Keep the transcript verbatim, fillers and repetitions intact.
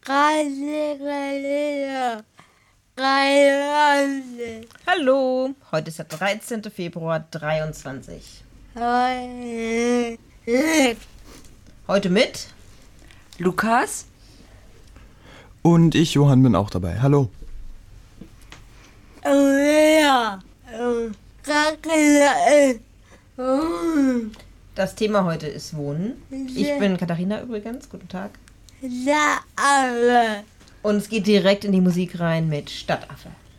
Hallo, heute ist der dreizehnten Februar dreiundzwanzig. Heute mit Lukas und ich, Johann, bin auch dabei. Hallo. Das Thema heute ist Wohnen. Ich bin Katharina übrigens. Guten Tag. Und es geht direkt in die Musik rein mit Stadtaffe.